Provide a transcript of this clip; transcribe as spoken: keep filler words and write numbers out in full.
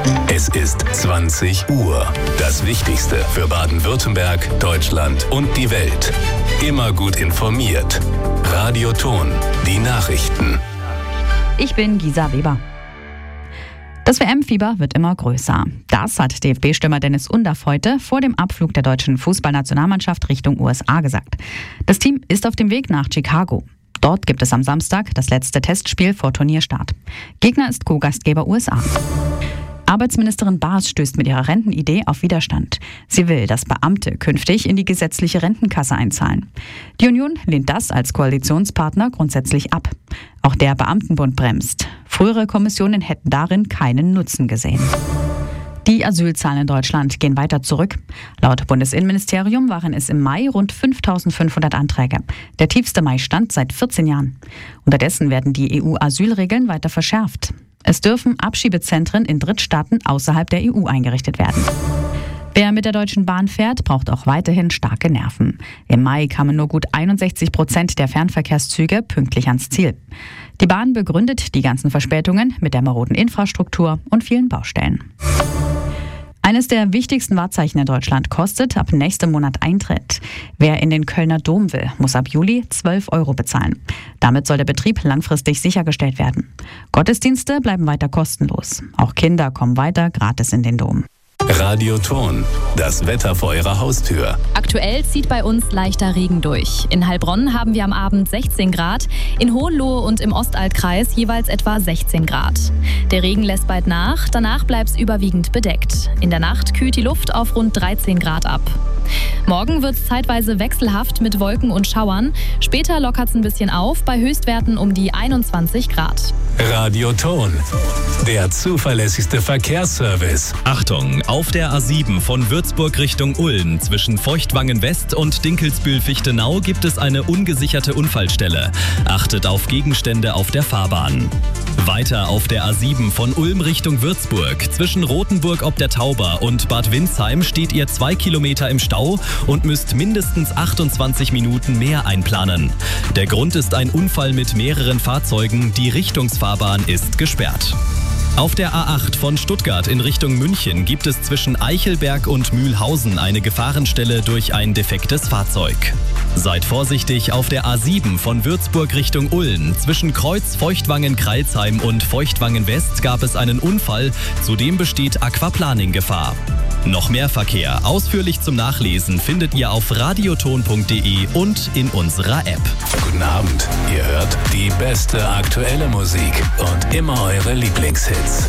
Es ist zwanzig Uhr. Das Wichtigste für Baden-Württemberg, Deutschland und die Welt. Immer gut informiert. Radio Thon, die Nachrichten. Ich bin Gisa Weber. Das W M-Fieber wird immer größer. Das hat D F B-Stürmer Dennis Undaff heute vor dem Abflug der deutschen Fußballnationalmannschaft Richtung U S A gesagt. Das Team ist auf dem Weg nach Chicago. Dort gibt es am Samstag das letzte Testspiel vor Turnierstart. Gegner ist Co-Gastgeber U S A. Arbeitsministerin Baas stößt mit ihrer Rentenidee auf Widerstand. Sie will, dass Beamte künftig in die gesetzliche Rentenkasse einzahlen. Die Union lehnt das als Koalitionspartner grundsätzlich ab. Auch der Beamtenbund bremst. Frühere Kommissionen hätten darin keinen Nutzen gesehen. Die Asylzahlen in Deutschland gehen weiter zurück. Laut Bundesinnenministerium waren es im Mai rund fünftausendfünfhundert Anträge. Der tiefste Mai-Stand seit vierzehn Jahren. Unterdessen werden die E U-Asylregeln weiter verschärft. Es dürfen Abschiebezentren in Drittstaaten außerhalb der E U eingerichtet werden. Wer mit der Deutschen Bahn fährt, braucht auch weiterhin starke Nerven. Im Mai kamen nur gut einundsechzig Prozent der Fernverkehrszüge pünktlich ans Ziel. Die Bahn begründet die ganzen Verspätungen mit der maroden Infrastruktur und vielen Baustellen. Eines der wichtigsten Wahrzeichen in Deutschland kostet ab nächstem Monat Eintritt. Wer in den Kölner Dom will, muss ab Juli zwölf Euro bezahlen. Damit soll der Betrieb langfristig sichergestellt werden. Gottesdienste bleiben weiter kostenlos. Auch Kinder kommen weiter gratis in den Dom. Radio Thon, das Wetter vor Ihrer Haustür. Aktuell zieht bei uns leichter Regen durch. In Heilbronn haben wir am Abend sechzehn Grad, in Hohenlohe und im Ostaltkreis jeweils etwa sechzehn Grad. Der Regen lässt bald nach, danach bleibt es überwiegend bedeckt. In der Nacht kühlt die Luft auf rund dreizehn Grad ab. Morgen wird es zeitweise wechselhaft mit Wolken und Schauern. Später lockert es ein bisschen auf, bei Höchstwerten um die einundzwanzig Grad. Radio Thon, der zuverlässigste Verkehrsservice. Achtung, auf der A sieben von Würzburg Richtung Ulm zwischen Feuchtwangen West und Dinkelsbühl-Fichtenau gibt es eine ungesicherte Unfallstelle. Achtet auf Gegenstände auf der Fahrbahn. Weiter auf der A sieben von Ulm Richtung Würzburg zwischen Rothenburg ob der Tauber und Bad Windsheim steht ihr zwei Kilometer im Stau und müsst mindestens achtundzwanzig Minuten mehr einplanen. Der Grund ist ein Unfall mit mehreren Fahrzeugen, die Richtungsfahrbahn ist gesperrt. Auf der A acht von Stuttgart in Richtung München gibt es zwischen Eichelberg und Mühlhausen eine Gefahrenstelle durch ein defektes Fahrzeug. Seid vorsichtig auf der A sieben von Würzburg Richtung Ulm. Zwischen Kreuz Feuchtwangen-Kreilsheim und Feuchtwangen-West gab es einen Unfall, zudem besteht Aquaplaning-Gefahr. Noch mehr Verkehr ausführlich zum Nachlesen findet ihr auf radioton punkt de und in unserer App. Guten Abend, ihr hört die beste aktuelle Musik und immer eure Lieblingshits.